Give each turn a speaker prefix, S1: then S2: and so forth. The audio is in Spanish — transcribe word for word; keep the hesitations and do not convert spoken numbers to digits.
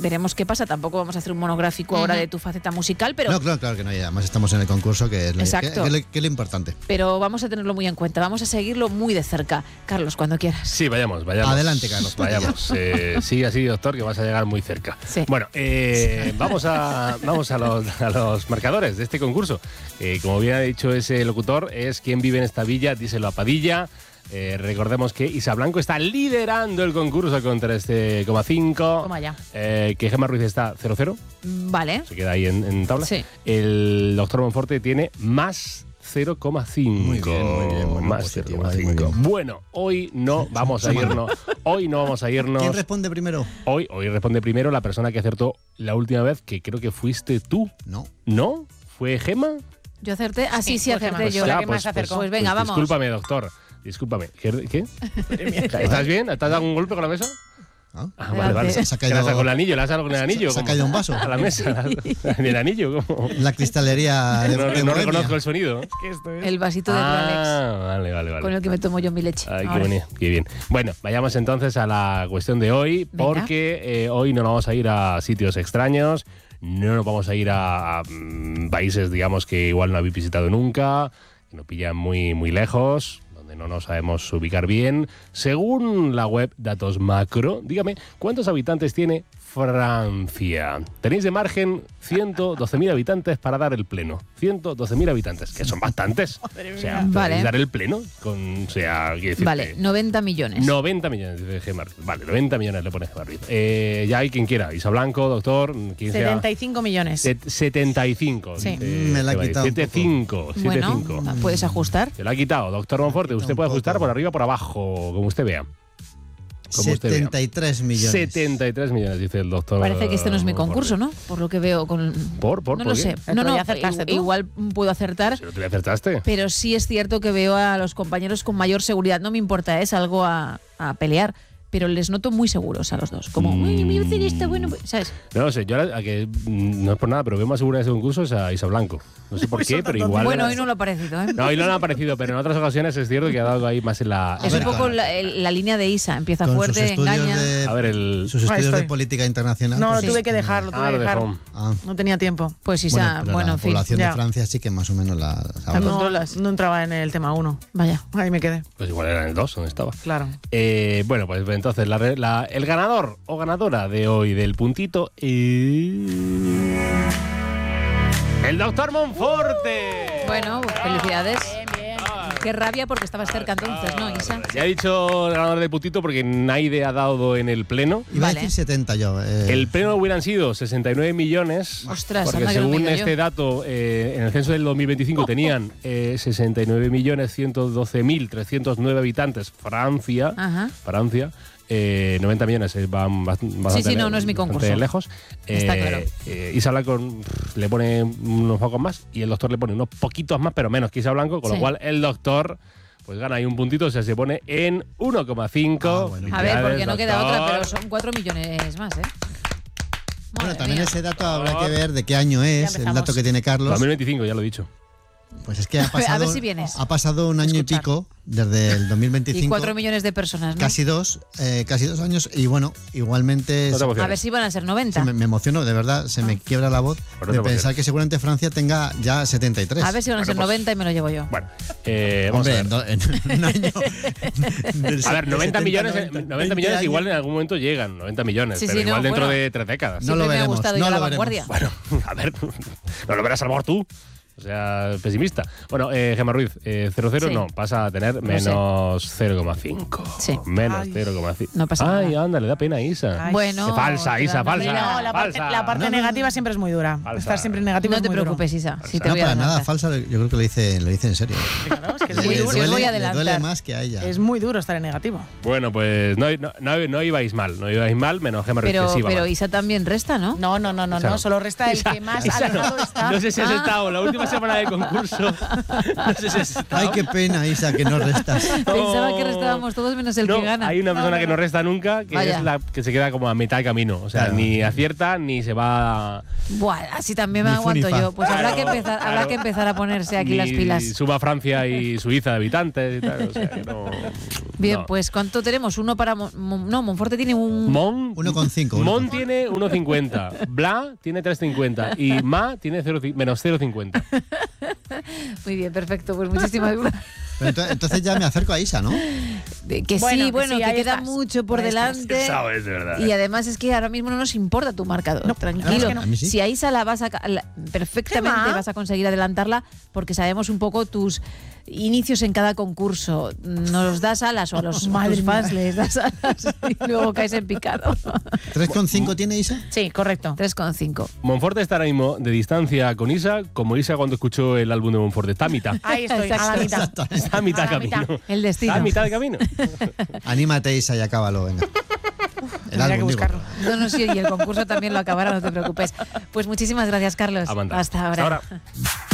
S1: veremos qué pasa. Tampoco vamos a hacer un monográfico uh-huh. ahora de tu faceta musical, pero...
S2: No, claro, claro que no. Además estamos en el concurso, que es,
S1: Exacto.
S2: que, que, que es lo importante.
S1: Pero vamos a tenerlo muy en cuenta. Vamos a seguirlo muy de cerca. Carlos, cuando quieras.
S3: Sí, vayamos, vayamos.
S2: Adelante, Carlos.
S3: Vayamos. Eh, sigue así, doctor, que vas a llegar muy cerca.
S1: Sí.
S3: Bueno, eh, vamos, a, vamos a, los, a los marcadores de este concurso. Eh, como bien ha dicho ese locutor, es ¿Quién vive en esta villa? Díselo a Padilla. Eh, recordemos que Isa Blanco está liderando el concurso con tres coma cinco.
S1: Toma ya.
S3: Eh, que Gemma Ruiz está cero cero.
S1: Vale.
S3: Se queda ahí en, en tabla.
S1: Sí.
S3: El doctor Monforte tiene más cero coma cinco.
S2: Muy bien, muy bien. Bueno,
S3: más cero coma cinco.
S2: bien.
S3: Bueno, hoy no vamos a irnos. Hoy no vamos a irnos.
S2: ¿Quién responde primero?
S3: Hoy, hoy responde primero la persona que acertó la última vez, que creo que fuiste tú.
S2: No.
S3: ¿No? ¿Fue Gemma?
S1: Yo acerté. Ah, sí, sí, acerté
S3: Pues
S1: yo.
S3: ya,
S1: La que
S3: pues,
S1: más acercó.
S3: pues,
S1: Pues venga,
S3: pues
S1: vamos.
S3: Discúlpame, doctor. Discúlpame. ¿Qué? ¿Qué? ¿Estás bien? ¿Te has dado un golpe con la mesa?
S2: ¿Ah?
S3: Ah, vale, vale.
S2: Se, se ha
S3: ¿Qué le has
S2: caído,
S3: dado con el anillo? ¿Le has dado con el anillo?
S2: se ha
S3: ¿Cómo?
S2: caído un vaso.
S3: A la mesa. ¿En el anillo? ¿Cómo?
S2: La cristalería de,
S3: No,
S2: de
S3: no
S2: Bohemia.
S3: reconozco el sonido.
S1: El vasito de Rolex.
S3: Ah, vale, vale, vale.
S1: Con el que me tomo yo mi leche.
S3: Ay, qué,
S1: Ahora.
S3: bonito, qué bien. Bueno, vayamos entonces a la cuestión de hoy,
S1: Venga.
S3: porque eh, hoy no nos vamos a ir a sitios extraños, no nos vamos a ir a, a mm, países, digamos, que igual no habéis visitado nunca, que nos pillan muy, muy lejos, donde no nos sabemos ubicar bien. Según la web Datos Macro, dígame, ¿cuántos habitantes tiene Francia? Tenéis de margen ciento doce mil habitantes para dar el pleno. ciento doce mil habitantes, que son bastantes. O sea, podéis
S1: Vale.
S3: dar el pleno con, o sea, quiero decirte,
S1: Vale, noventa millones.
S3: noventa millones de Gemma Ruiz. Vale, noventa millones le pone Gemma Ruiz. Eh, ya hay quien quiera. Isa Blanco, doctor, quien sea.
S4: setenta y cinco millones.
S3: Set- setenta y cinco.
S1: Sí.
S3: dice
S2: Me la ha
S3: Gemma Ruiz.
S2: quitado un
S3: setenta y cinco. setenta y cinco.
S1: Bueno, puedes ajustar.
S3: Se lo ha quitado. Doctor Monforte, usted
S2: un
S3: puede
S2: poco.
S3: ajustar por arriba o por abajo, como usted vea. Como usted vea.
S2: setenta y tres millones.
S3: setenta y tres millones, dice el doctor.
S1: Parece que este no es mi
S3: Monforte.
S1: concurso, ¿no? Por lo que veo con...
S3: ¿Por? ¿Por?
S1: No
S3: ¿Por
S1: lo
S3: qué?
S1: sé.
S4: Pero
S1: No, no,
S4: ya acertaste tú.
S1: igual puedo acertar.
S3: Si no te le acertaste.
S1: Pero sí es cierto que veo a los compañeros con mayor seguridad. No me importa, es algo a, a pelear. Pero les noto muy seguros a los dos. Como, uy, voy a hacer esto, bueno, pues", ¿sabes?
S3: No lo sé, yo a que mm, no es por nada, pero veo más segura de ese concurso es a Isa Blanco. No sé por qué, pero igual.
S1: Bueno, hoy no lo ha parecido, ¿eh?
S3: No, hoy no le ha parecido, pero en otras ocasiones es cierto que ha dado ahí más en la.
S1: Es
S2: A
S1: un
S2: ver,
S1: poco
S2: claro.
S1: la, el- la línea de Isa. Empieza
S2: Con
S1: fuerte,
S2: sus estudios
S1: engaña.
S2: de,
S3: A ver, el.
S2: sus estudios
S4: estoy.
S2: de política internacional.
S4: No, lo
S2: pues,
S4: tuve que dejar, lo tuve
S3: Ah,
S4: que
S3: lo
S4: dejar.
S3: dejó.
S2: Ah,
S4: No tenía tiempo.
S1: Pues Isa,
S2: pero
S1: bueno,
S2: la
S1: en fin.
S2: población
S4: ya.
S2: de Francia sí que más o menos la sabe.
S4: No,
S1: controlas.
S4: no entraba en el tema uno.
S1: Vaya.
S4: Ahí me quedé,
S3: Pues igual era en el dos, donde estaba.
S4: claro.
S3: Eh, bueno, pues entonces la, re- la- el ganador o ganadora de hoy del puntito es. ¡El doctor Monforte!
S1: Bueno, pues felicidades.
S4: Bien, bien.
S1: Qué rabia porque estabas cerca entonces, ¿no, Isa?
S3: Ya he dicho el ganador del puntito porque Naide ha dado en el pleno.
S2: Iba
S1: Vale.
S2: a decir setenta yo. eh,
S3: El pleno hubieran sido sesenta y nueve millones.
S1: Ostras,
S3: porque
S1: anda que no
S3: según
S1: me digo
S3: este
S1: yo.
S3: dato, eh, en el censo del dos mil veinticinco tenían eh, sesenta y nueve millones ciento doce mil trescientos nueve habitantes. Francia.
S1: Ajá.
S3: Francia. Eh, noventa millones eh, van bast- bastante,
S1: sí, no, no es mi
S3: bastante
S1: concurso.
S3: lejos.
S1: Está
S3: Eh,
S1: claro.
S3: eh, Isa Blanco pff, le pone unos pocos más y el doctor le pone unos poquitos más, pero menos que Isa Blanco, con
S1: Sí.
S3: lo cual el doctor pues gana ahí un puntito, o sea, se pone en uno coma cinco.
S2: Ah, bueno.
S1: A ver, porque no queda otra, pero
S3: Doctor.
S1: son cuatro millones más, ¿eh?
S2: Bueno,
S1: Madre
S2: también
S1: mía.
S2: ese dato habrá que ver de qué año es, el
S4: empezamos.
S2: dato que tiene Carlos.
S3: dos mil veinticinco, ya lo he dicho.
S2: Pues es que ha pasado,
S1: A ver si vienes.
S2: ha pasado un año
S1: Escuchar.
S2: y pico desde el dos mil veinticinco.
S1: Y cuatro millones de personas, ¿no?
S2: Casi dos, eh, casi dos años. Y bueno, igualmente
S3: No te
S2: se-
S3: emociones.
S1: A ver si van a ser noventa.
S2: me, me emociono, de verdad, se me quiebra la voz
S3: Pero no
S2: de
S3: te
S2: pensar
S3: emociones.
S2: que seguramente Francia tenga ya setenta y tres.
S1: A ver si van a
S3: Bueno,
S1: ser
S3: pues-
S1: noventa y me lo llevo yo.
S3: Bueno, eh, vamos
S2: Hombre,
S3: a
S2: en,
S3: ver.
S2: do- en un año. del
S3: A ver,
S2: de
S3: noventa
S2: setenta,
S3: millones, eh,
S2: noventa,
S3: noventa
S2: veinte
S3: millones
S2: años.
S3: igual en algún momento llegan, noventa millones,
S1: Sí,
S3: pero
S1: sí,
S3: igual
S1: no,
S3: dentro
S1: bueno.
S3: de tres décadas.
S2: No
S1: Siempre
S2: lo
S1: me ha
S2: veremos,
S1: gustado ir
S2: no
S1: a la
S2: lo veremos.
S1: vanguardia.
S3: Bueno, a ver, no lo verás a lo mejor tú. O sea, pesimista. Bueno, eh, Gemma Ruiz, eh, cero cero
S1: Sí.
S3: no, pasa a tener
S1: sé.
S3: menos cero coma cinco.
S1: Sí.
S3: Menos
S4: Ay.
S3: cero coma cinco.
S1: No pasa
S3: Ay,
S1: nada.
S3: anda, le da pena a Isa.
S4: Ay.
S1: Bueno.
S3: Qué falsa, Isa,
S1: te da
S3: falsa.
S1: pena.
S4: No, la parte,
S3: Falsa.
S4: la parte
S2: No, no,
S4: negativa siempre es muy dura.
S3: Falsa.
S4: Estar siempre negativo
S1: No
S4: es
S1: te
S4: muy duro.
S1: preocupes, Isa. Si te
S2: No,
S1: voy a
S2: para nada
S1: adelantar.
S2: falsa, yo creo que lo dice, lo dice en serio.
S4: Claro, es que es
S2: Le,
S4: muy
S1: Sí,
S4: duro.
S1: sí, os voy a
S2: duele, le duele
S1: adelantar.
S2: más que a ella.
S4: Es muy duro estar en negativo.
S3: Bueno, pues no, no, no, no ibais mal, no ibais mal, menos Gemma Ruiz,
S1: Pero,
S3: que sí iba
S1: pero
S3: mal.
S1: Isa también resta, ¿no?
S4: No, no, no, no,
S3: Isa
S4: no.
S3: no.
S4: Solo resta el
S3: Isa-
S4: que más
S3: Isa no.
S4: alejado está.
S3: No sé si has
S1: Ah.
S3: estado la última semana de concurso. No sé si has estado.
S2: Ay, qué pena, Isa, que no restas.
S1: Pensaba que restábamos todos menos el
S3: No,
S1: que gana.
S3: hay una persona
S4: no,
S3: que
S4: no.
S3: no resta nunca, que
S1: Vaya.
S3: es la que se queda como a mitad de camino. O sea,
S2: Claro.
S3: ni acierta ni se va.
S1: Buah, así también me
S2: Ni fu ni
S1: aguanto
S2: fa.
S1: yo. Pues habrá
S3: Claro,
S1: que empezar, habrá
S3: claro.
S1: que empezar a ponerse aquí
S3: ni
S1: las pilas.
S3: suba Francia y Suiza de habitantes y tal. O sea, que no.
S1: Bien,
S3: No.
S1: pues ¿cuánto tenemos? Uno para... Mon- Mon- no, Monforte tiene un...
S3: Mon,
S2: uno coma cinco.
S3: Mon tiene uno coma cincuenta, Bla tiene tres coma cincuenta y Ma tiene cero, menos cero coma cincuenta.
S1: Muy bien, perfecto. Pues muchísimas gracias.
S2: Pero ento- entonces ya me acerco a Isa, ¿no?
S1: De- Que
S4: Bueno,
S1: sí,
S4: que
S1: bueno,
S4: sí,
S1: que
S4: ahí
S1: queda
S4: estás.
S1: mucho por
S4: Ahí estás.
S1: delante.
S3: Sabes, de verdad.
S1: Y además es que ahora mismo no nos importa tu marcador.
S4: No,
S1: tranquilo.
S4: la verdad es que no.
S2: A mí sí.
S1: Si a Isa la vas a ca- la- perfectamente
S4: ¿Qué va?
S1: vas a conseguir adelantarla porque sabemos un poco tus inicios en cada concurso. Nos das alas o a los,
S4: Madre
S1: tus fans
S4: mía.
S1: les das alas y luego caes en picado.
S2: ¿tres coma cinco tiene Isa?
S4: Sí, correcto.
S1: tres coma cinco.
S3: Monforte está ahora mismo de distancia con Isa, como Isa cuando escuchó el álbum de Monforte. Está a mitad.
S4: Ahí estoy, a la
S1: Exacto.
S4: mitad.
S3: Está a mitad
S4: A la
S3: camino.
S4: mitad.
S1: El destino.
S3: Está a mitad de camino.
S2: Anímate, Isa, y acábalo, venga. El
S4: Tendría que
S2: álbum, digo.
S4: buscarlo.
S1: No, no, sí, y el concurso también lo acabará, no te preocupes. Pues muchísimas gracias, Carlos.
S3: A mandar.
S1: Hasta ahora.
S3: Hasta ahora.